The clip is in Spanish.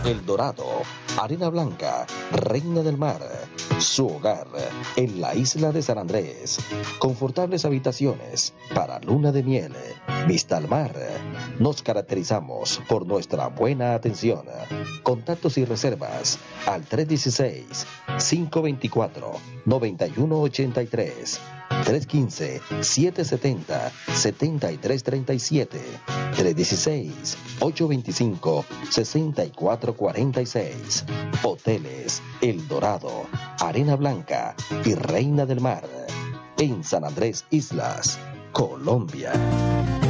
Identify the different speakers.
Speaker 1: El Dorado, arena blanca, reina del mar. Su hogar en la isla de San Andrés. Confortables habitaciones para luna de miel. Vista al mar. Nos caracterizamos por nuestra buena atención. Contactos y reservas al 316-524-9183. 315-770-7337. 316-825-6446. Hoteles El Dorado, Arena Blanca y Reina del Mar. En San Andrés Islas, Colombia.